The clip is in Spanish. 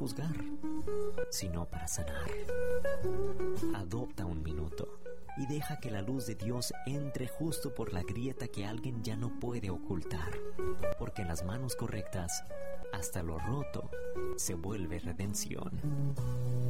juzgar, sino para sanar. Adopta un minuto y deja que la luz de Dios entre justo por la grieta que alguien ya no puede ocultar, porque en las manos correctas, hasta lo roto se vuelve redención.